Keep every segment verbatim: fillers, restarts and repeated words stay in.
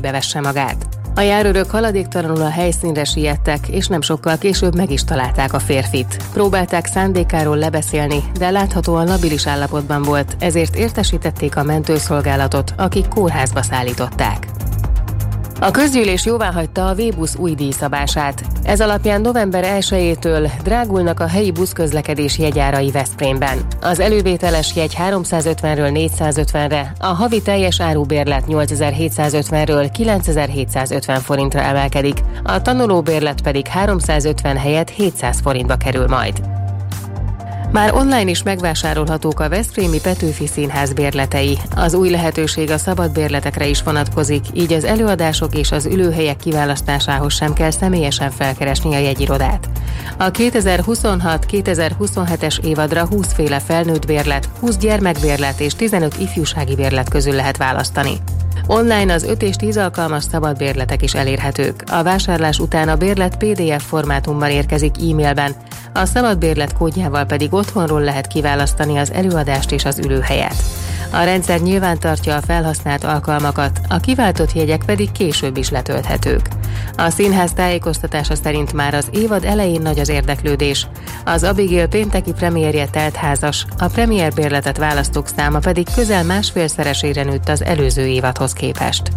veszélybe vesse magát. A járőrök haladéktalanul a helyszínre siettek, és nem sokkal később meg is találták a férfit. Próbálták szándékáról lebeszélni, de láthatóan labilis állapotban volt, ezért értesítették a mentőszolgálatot, akik kórházba szállították. A közgyűlés jóváhagyta a V-busz új díjszabását. Ez alapján november elsejétől drágulnak a helyi buszközlekedés jegyárai Veszprémben. Az elővételes jegy háromszázötvenről négyszázötvenre, a havi teljes árubérlet nyolcezer-hétszázötvenről kilencezer-hétszázötven forintra emelkedik, a tanulóbérlet pedig háromszázötven helyett hétszáz forintba kerül majd. Már online is megvásárolhatók a veszprémi Petőfi Színház bérletei. Az új lehetőség a szabad bérletekre is vonatkozik, így az előadások és az ülőhelyek kiválasztásához sem kell személyesen felkeresni a jegyirodát. A kétezer-huszonhat kétezer-huszonhetes évadra húsz féle felnőtt bérlet, húsz gyermekbérlet és tizenöt ifjúsági bérlet közül lehet választani. Online az öt és tíz alkalmas szabad bérletek is elérhetők. A vásárlás után a bérlet pé dé ef formátumban érkezik e-mailben, a szabad bérlet kódjával pedig otthonról lehet kiválasztani az előadást és az ülőhelyet. A rendszer nyilvántartja a felhasznált alkalmakat, a kiváltott jegyek pedig később is letölthetők. A színház tájékoztatása szerint már az évad elején nagy az érdeklődés. Az Abigail pénteki premierje teltházas, a premierbérletet választók száma pedig közel másfélszeresére nőtt az előző évadhoz képest.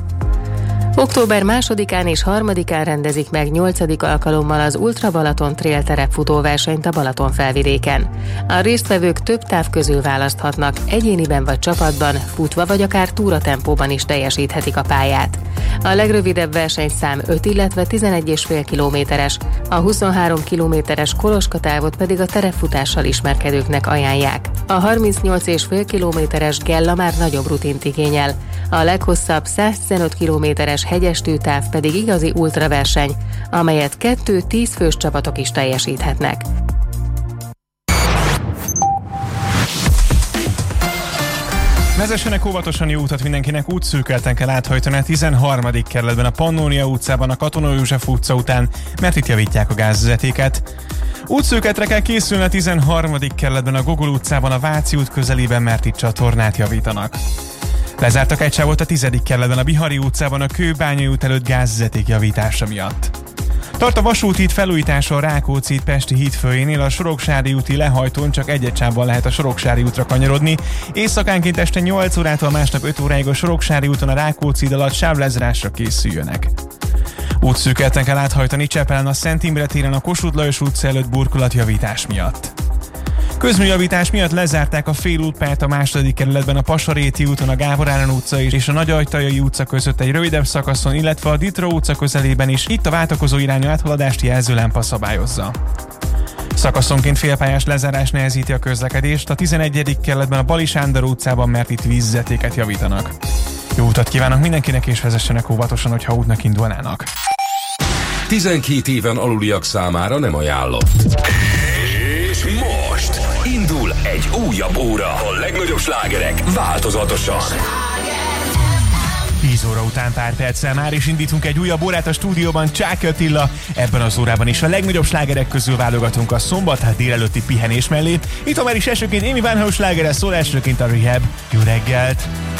Október másodikán és harmadikán rendezik meg nyolcadik alkalommal az Ultra Balaton Trail terepfutóversenyt a Balaton felvidéken. A résztvevők több táv közül választhatnak, egyéniben vagy csapatban, futva vagy akár túratempóban is teljesíthetik a pályát. A legrövidebb versenyszám öt, illetve tizenegy egész öt kilométeres, a huszonhárom kilométeres Koloska távot pedig a terepfutással ismerkedőknek ajánlják. A harmincnyolc egész öt kilométeres Gella már nagyobb rutint igényel, a leghosszabb száztizenöt kilométeres hegyestű táv pedig igazi ultraverseny, amelyet kettő tíz fős csapatok is teljesíthetnek. Vezessenek óvatosan, jó utat mindenkinek, útszűkölten kell áthajtani a tizenharmadik kerületben a Pannónia utcában, a Katona József utca után, mert itt javítják a gázvezetéket. Útszűkületre kell készülni a tizenharmadik kerületben a Gogol utcában, a Váci út közelében, mert itt csatornát javítanak. Lezártak egy sávot a tizedik kerületben a Bihari utcában a Kőbányai út előtt gázvezeték javítása miatt. Tart a vasúti híd felújítása a Rákóczi híd Pesti híd főjénél, a Soroksári úti lehajtón csak egy-egy sávban lehet a Soroksári útra kanyarodni. Éjszakánként este nyolc órától másnap öt óráig a Soroksári úton a Rákóczi híd alatt sávlezárásra készüljönek. Útszűkölten kell áthajtani Csepelen a Szent Imre téren a Kossuth Lajos utca előtt burkolatjavítás miatt. Közműjavítás miatt lezárták a félútpályát a második kerületben a Pasaréti úton, a Gábor Árán utca és a Nagyajtajai utca között egy rövidebb szakaszon, illetve a Ditró utca közelében is, itt a váltakozó irányú áthaladást jelzőlámpa szabályozza. Szakaszonként félpályás lezárás nehezíti a közlekedést a tizenegyedik kerületben a Bali Sándor utcában, mert itt vízvezetéket javítanak. Jó utat kívánok mindenkinek, és vezessenek óvatosan, hogyha útnak indulnának. tizenkét éven aluliak számára nem ajánlott. És most indul egy újabb óra. A legnagyobb slágerek változatosan. tíz óra után pár perccel már is indítunk egy újabb órát a stúdióban. Csáky Attila, ebben az órában is a legnagyobb slágerek közül válogatunk a szombat hát délelőtti pihenés mellé. Itt már is elsőként Amy Winehouse slágere szól, elsőként a Rehab. Jó reggelt!